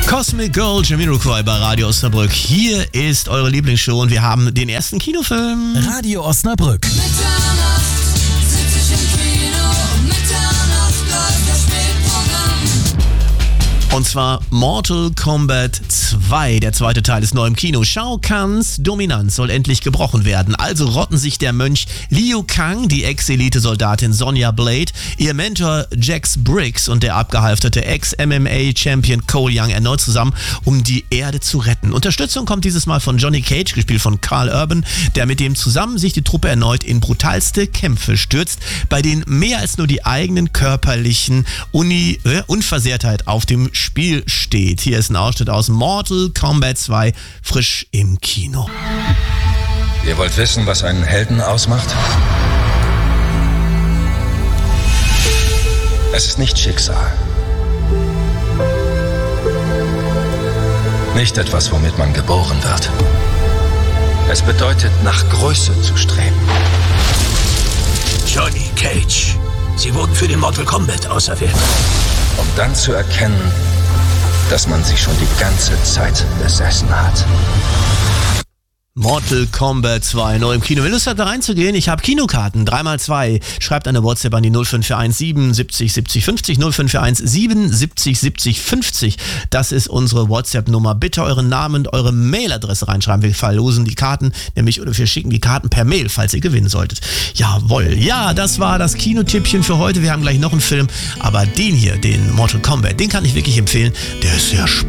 Cosmic Girl, Jamiroquai bei Radio Osnabrück. Hier ist eure Lieblingsshow und wir haben den ersten Kinofilm. Radio Osnabrück. Mitternacht sitz ich im Kino, Mitternacht läuft das Spätprogramm. Und zwar Mortal Kombat 2. Der zweite Teil ist neu im Kino. Shao Kahns Dominanz soll endlich gebrochen werden. Also rotten sich der Mönch Liu Kang, die Ex-Elite-Soldatin Sonya Blade, ihr Mentor Jax Briggs und der abgehalfterte Ex-MMA-Champion Cole Young erneut zusammen, um die Erde zu retten. Unterstützung kommt dieses Mal von Johnny Cage, gespielt von Karl Urban, der mit dem zusammen sich die Truppe erneut in brutalste Kämpfe stürzt, bei denen mehr als nur die eigenen körperlichen Unversehrtheit auf dem Spiel steht. Hier ist ein Ausschnitt aus Mortal Kombat 2, frisch im Kino. Ihr wollt wissen, was einen Helden ausmacht? Es ist nicht Schicksal. Nicht etwas, womit man geboren wird. Es bedeutet, nach Größe zu streben. Johnny Cage. Sie wurden für den Mortal Kombat auserwählt. Um dann zu erkennen, dass man sie schon die ganze Zeit besessen hat. Mortal Kombat 2, neu im Kino. Wenn Lust habt, da reinzugehen, ich habe Kinokarten, 3x2. Schreibt eine WhatsApp an die 0541 77 70 50, 0541 77 70 50. Das ist unsere WhatsApp-Nummer. Bitte euren Namen und eure Mailadresse reinschreiben. Wir verlosen die Karten, nämlich, oder wir schicken die Karten per Mail, falls ihr gewinnen solltet. Jawohl. Ja, das war das Kinotippchen für heute. Wir haben gleich noch einen Film, aber den hier, den Mortal Kombat, den kann ich wirklich empfehlen. Der ist sehr spannend.